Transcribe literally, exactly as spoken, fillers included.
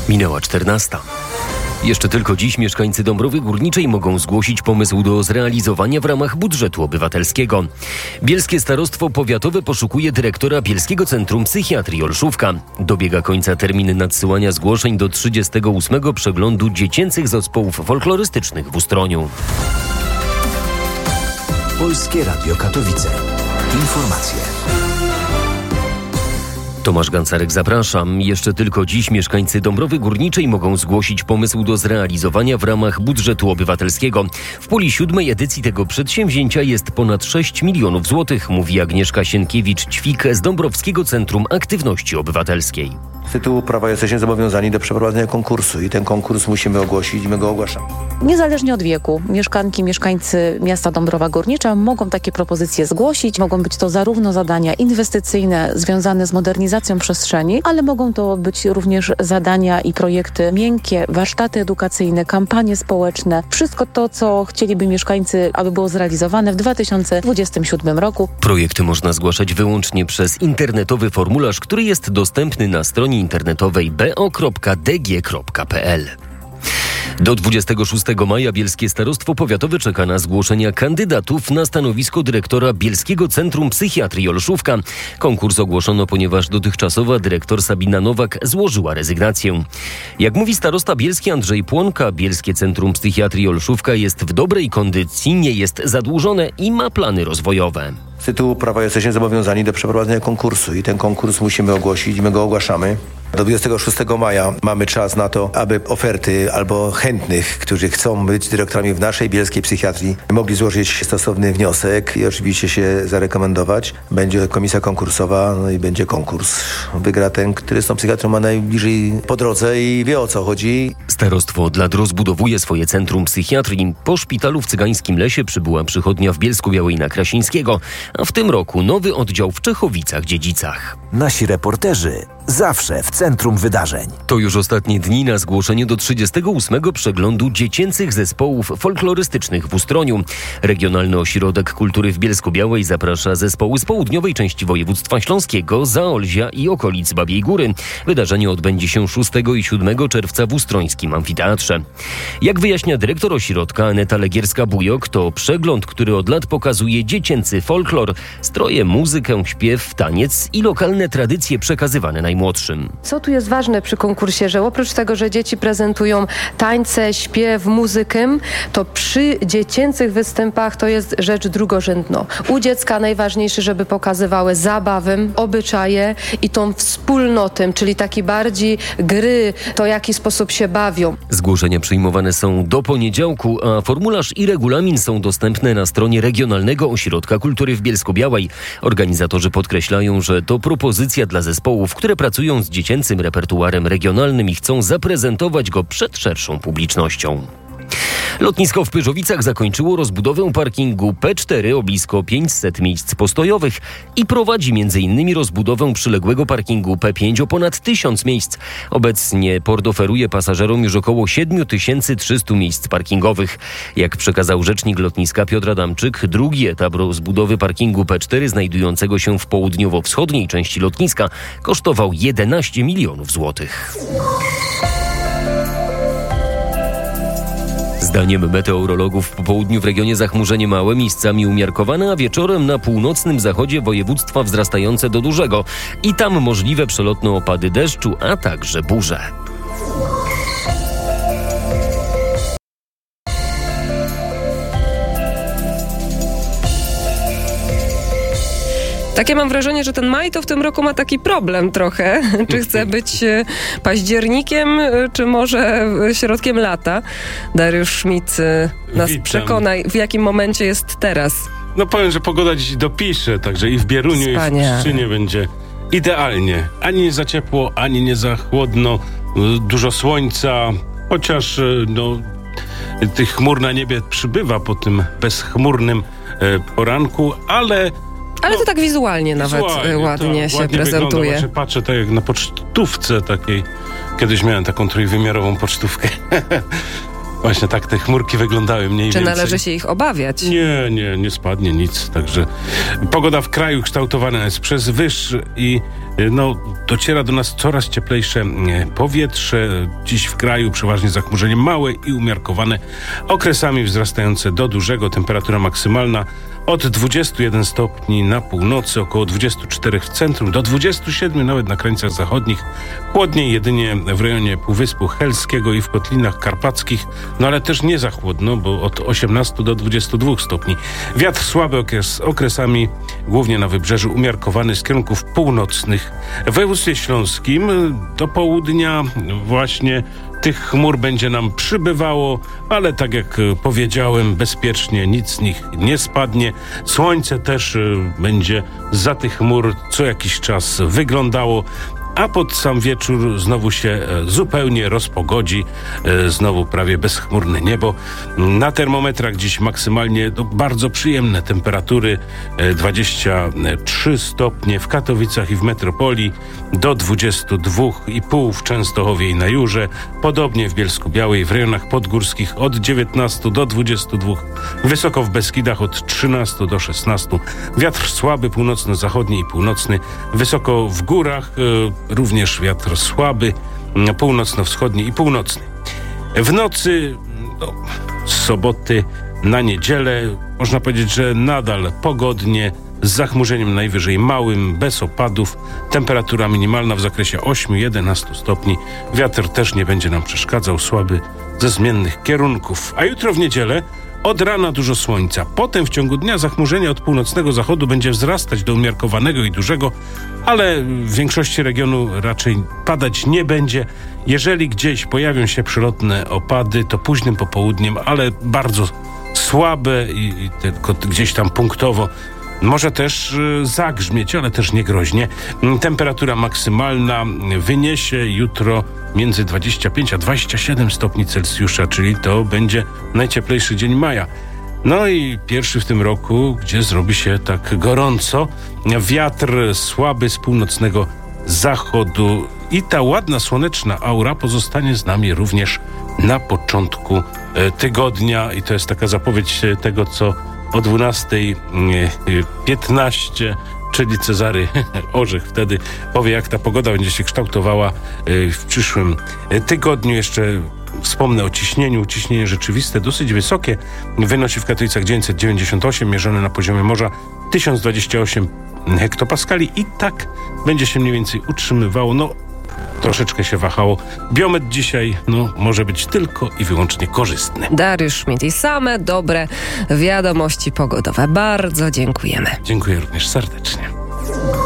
Minęła czternasta. Jeszcze tylko dziś mieszkańcy Dąbrowy Górniczej mogą zgłosić pomysł do zrealizowania w ramach budżetu obywatelskiego. Bielskie Starostwo Powiatowe poszukuje dyrektora Bielskiego Centrum Psychiatrii Olszówka. Dobiega końca termin nadsyłania zgłoszeń do trzydziestego ósmego przeglądu dziecięcych zespołów folklorystycznych w Ustroniu. Polskie Radio Katowice. Informacje. Tomasz Gancarek, zapraszam. Jeszcze tylko dziś mieszkańcy Dąbrowy Górniczej mogą zgłosić pomysł do zrealizowania w ramach budżetu obywatelskiego. W puli siódmej edycji tego przedsięwzięcia jest ponad sześć milionów złotych, mówi Agnieszka Sienkiewicz-Ćwik z Dąbrowskiego Centrum Aktywności Obywatelskiej. Z tytułu prawa jesteśmy zobowiązani do przeprowadzenia konkursu i ten konkurs musimy ogłosić i my go ogłaszamy. Niezależnie od wieku, mieszkanki, mieszkańcy miasta Dąbrowa Górnicza mogą takie propozycje zgłosić. Mogą być to zarówno zadania inwestycyjne związane z modernizacją przestrzeni, ale mogą to być również zadania i projekty miękkie, warsztaty edukacyjne, kampanie społeczne. Wszystko to, co chcieliby mieszkańcy, aby było zrealizowane w dwa tysiące dwudziestym siódmym roku. Projekty można zgłaszać wyłącznie przez internetowy formularz, który jest dostępny na stronie internetowej b o kropka d g kropka p l. Do dwudziestego szóstego maja Bielskie Starostwo Powiatowe czeka na zgłoszenia kandydatów na stanowisko dyrektora Bielskiego Centrum Psychiatrii Olszówka. Konkurs ogłoszono, ponieważ dotychczasowa dyrektor Sabina Nowak złożyła rezygnację. Jak mówi starosta bielski Andrzej Płonka, Bielskie Centrum Psychiatrii Olszówka jest w dobrej kondycji, nie jest zadłużone i ma plany rozwojowe. Z tytułu prawa jesteśmy zobowiązani do przeprowadzenia konkursu i ten konkurs musimy ogłosić i my go ogłaszamy. Do dwudziestego szóstego maja mamy czas na to, aby oferty albo chętnych, którzy chcą być dyrektorami w naszej bielskiej psychiatrii, mogli złożyć stosowny wniosek i oczywiście się zarekomendować. Będzie komisja konkursowa, no i będzie konkurs. Wygra ten, który z tą psychiatrią ma najbliżej po drodze i wie, o co chodzi. Starostwo od lat rozbudowuje swoje centrum psychiatrii. Po szpitalu w Cygańskim Lesie przybyła przychodnia w Bielsku-Białej na Krasińskiego, a w tym roku nowy oddział w Czechowicach-Dziedzicach. Nasi reporterzy zawsze w centrum wydarzeń. To już ostatnie dni na zgłoszenie do trzydziestego ósmego przeglądu dziecięcych zespołów folklorystycznych w Ustroniu. Regionalny Ośrodek Kultury w Bielsku-Białej zaprasza zespoły z południowej części województwa śląskiego, Zaolzia i okolic Babiej Góry. Wydarzenie odbędzie się szóstego i siódmego czerwca w Ustrońskim Amfiteatrze. Jak wyjaśnia dyrektor ośrodka Aneta Legierska-Bujok, to przegląd, który od lat pokazuje dziecięcy folklor, stroje, muzykę, śpiew, taniec i lokalne tradycje przekazywane najmłodszym. Co tu jest ważne przy konkursie, że oprócz tego, że dzieci prezentują tańce, śpiew, muzykę, to przy dziecięcych występach to jest rzecz drugorzędna. U dziecka najważniejsze, żeby pokazywały zabawę, obyczaje i tą wspólnotę, czyli taki bardziej gry, to w jaki sposób się bawią. Zgłoszenia przyjmowane są do poniedziałku, a formularz i regulamin są dostępne na stronie Regionalnego Ośrodka Kultury w Bielsku-Białej. Organizatorzy podkreślają, że to propozycja dla zespołów, które pracują z dziecięcym repertuarem regionalnym i chcą zaprezentować go przed szerszą publicznością. Lotnisko w Pyrzowicach zakończyło rozbudowę parkingu P cztery o blisko pięćset miejsc postojowych i prowadzi między innymi rozbudowę przyległego parkingu P pięć o ponad tysiąc miejsc. Obecnie port oferuje pasażerom już około siedem tysięcy trzysta miejsc parkingowych. Jak przekazał rzecznik lotniska Piotr Adamczyk, drugi etap rozbudowy parkingu P cztery znajdującego się w południowo-wschodniej części lotniska kosztował jedenaście milionów złotych. Zdaniem meteorologów po południu w regionie zachmurzenie małe, miejscami umiarkowane, a wieczorem na północnym zachodzie województwa wzrastające do dużego. I tam możliwe przelotne opady deszczu, a także burze. Takie mam wrażenie, że ten maj to w tym roku ma taki problem trochę. Czy chce być październikiem, czy może środkiem lata? Dariusz Schmidt nas Witam. Przekonaj, w jakim momencie jest teraz. No powiem, że pogoda dziś dopisze, także i w Bieruniu, Wspaniale. i w Pszczynie będzie idealnie. Ani nie za ciepło, ani nie za chłodno. Dużo słońca, chociaż no, tych chmur na niebie przybywa po tym bezchmurnym poranku, ale Ale to tak wizualnie nawet Wizualnie, ładnie to się ładnie prezentuje. Wygląda. Właśnie patrzę tak jak na pocztówce takiej. Kiedyś miałem taką trójwymiarową pocztówkę. Właśnie tak te chmurki wyglądały mniej Czy więcej. należy się ich obawiać? Nie, nie, nie spadnie nic. Także pogoda w kraju kształtowana jest przez wyż i No, dociera do nas coraz cieplejsze powietrze. Dziś w kraju przeważnie zachmurzenie małe i umiarkowane, okresami wzrastające do dużego. Temperatura maksymalna od dwudziestu jeden stopni na północy, około dwudziestu czterech w centrum, do dwudziestu siedmiu nawet na krańcach zachodnich. Chłodniej jedynie w rejonie Półwyspu Helskiego i w Kotlinach Karpackich, no ale też nie za chłodno, bo od osiemnastu do dwudziestu dwóch stopni. Wiatr słaby okres, okresami, głównie na wybrzeżu, umiarkowany z kierunków północnych. W województwie śląskim do południa właśnie tych chmur będzie nam przybywało, ale tak jak powiedziałem, bezpiecznie nic z nich nie spadnie. Słońce też będzie za tych chmur co jakiś czas wyglądało, a pod sam wieczór znowu się zupełnie rozpogodzi, znowu prawie bezchmurne niebo. Na termometrach dziś maksymalnie no, bardzo przyjemne temperatury, dwadzieścia trzy stopnie w Katowicach i w metropolii, do dwudziestu dwóch i pół w Częstochowie i na Jurze, podobnie w Bielsku-Białej, w rejonach podgórskich od dziewiętnastu do dwudziestu dwóch, wysoko w Beskidach od trzynastu do szesnastu, wiatr słaby północno-zachodni i północny, wysoko w górach również wiatr słaby, północno-wschodni i północny. W nocy no, z soboty na niedzielę można powiedzieć, że nadal pogodnie, z zachmurzeniem najwyżej małym, bez opadów. Temperatura minimalna w zakresie ośmiu do jedenastu stopni. Wiatr też nie będzie nam przeszkadzał, słaby ze zmiennych kierunków. A jutro w niedzielę od rana dużo słońca. Potem w ciągu dnia zachmurzenie od północnego zachodu będzie wzrastać do umiarkowanego i dużego, ale w większości regionu raczej padać nie będzie. Jeżeli gdzieś pojawią się przelotne opady, to późnym popołudniem, ale bardzo słabe i, i tylko gdzieś tam punktowo. Może też y, zagrzmieć, ale też nie groźnie. Temperatura maksymalna wyniesie jutro między dwadzieścia pięć a dwadzieścia siedem stopni Celsjusza, czyli to będzie najcieplejszy dzień maja. No i pierwszy w tym roku, gdzie zrobi się tak gorąco. Wiatr słaby z północnego zachodu i ta ładna słoneczna aura pozostanie z nami również na początku tygodnia. I to jest taka zapowiedź tego, co o dwunastej piętnaście, czyli Cezary Orzech wtedy powie, jak ta pogoda będzie się kształtowała w przyszłym tygodniu. Jeszcze wspomnę o ciśnieniu. Ciśnienie rzeczywiste dosyć wysokie. Wynosi w Katowicach dziewięćset dziewięćdziesiąt osiem, mierzone na poziomie morza tysiąc dwadzieścia osiem hektopaskali i tak będzie się mniej więcej utrzymywało. No, troszeczkę się wahało. Biometr dzisiaj no, może być tylko i wyłącznie korzystny. Dariusz Schmidt i same dobre wiadomości pogodowe. Bardzo dziękujemy. Dziękuję również serdecznie.